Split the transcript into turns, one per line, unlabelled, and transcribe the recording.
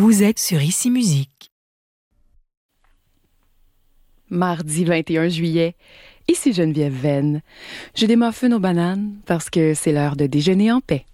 Vous êtes sur Ici Musique.
Mardi 21 juillet, ici Geneviève Venn. J'ai des muffins aux bananes parce que c'est l'heure de déjeuner en paix.